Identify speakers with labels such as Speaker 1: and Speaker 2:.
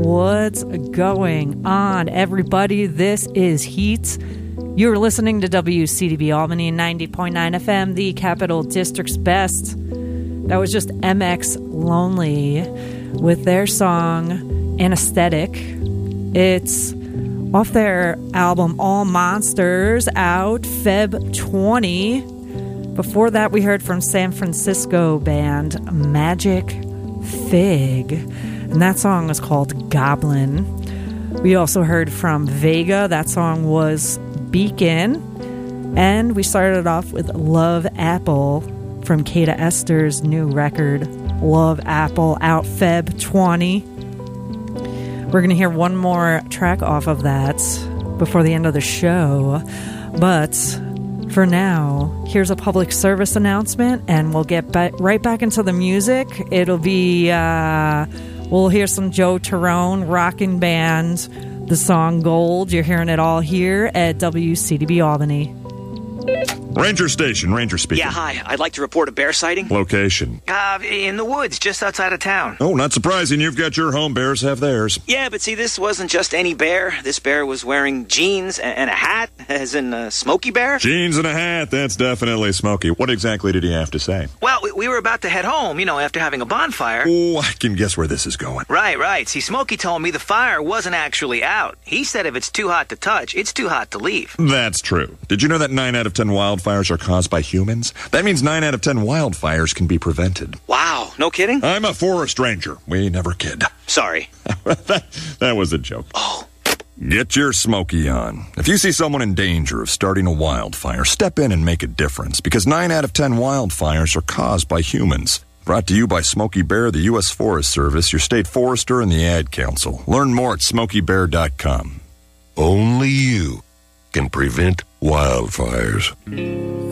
Speaker 1: What's going on, everybody? This is Heat. You're listening to WCDB Albany 90.9 FM, the Capital District's best. That was just MX Lonely with their song Anesthetic. It's off their album All Monsters, out Feb 20. Before that, we heard from San Francisco band Magic Fig, and that song was called Goblin. We also heard from Vega. That song was Beacon. And we started off with Love Apple from Kata Esther's new record, Love Apple, out Feb 20. We're going to hear one more track off of that before the end of the show. But for now, here's a public service announcement, and we'll get right back into the music. It'll be, we'll hear some Joe Tyrone, rockin' band, the song Gold. You're hearing it all here at WCDB Albany.
Speaker 2: Ranger Station, Ranger speaking.
Speaker 3: Yeah, hi. I'd like to report a bear sighting.
Speaker 2: Location?
Speaker 3: In the woods, just outside of town.
Speaker 2: Oh, not surprising. You've got your home. Bears have theirs.
Speaker 3: Yeah, but see, this wasn't just any bear. This bear was wearing jeans and a hat, as in Smokey Bear.
Speaker 2: Jeans and a hat. That's definitely Smokey. What exactly did he have to say?
Speaker 3: Well, we were about to head home, after having a bonfire.
Speaker 2: Oh, I can guess where this is going.
Speaker 3: Right. See, Smokey told me the fire wasn't actually out. He said if it's too hot to touch, it's too hot to leave.
Speaker 2: That's true. Did you know that 9 out of 10 wildfires are caused by humans? That means 9 out of 10 wildfires can be prevented.
Speaker 3: Wow, no kidding?
Speaker 2: I'm a forest ranger. We never kid.
Speaker 3: Sorry.
Speaker 2: that was a joke.
Speaker 3: Oh.
Speaker 2: Get your Smokey on. If you see someone in danger of starting a wildfire, step in and make a difference, because 9 out of 10 wildfires are caused by humans. Brought to you by Smokey Bear, the U.S. Forest Service, your state forester, and the Ad Council. Learn more at SmokeyBear.com.
Speaker 4: Only you can prevent wildfires.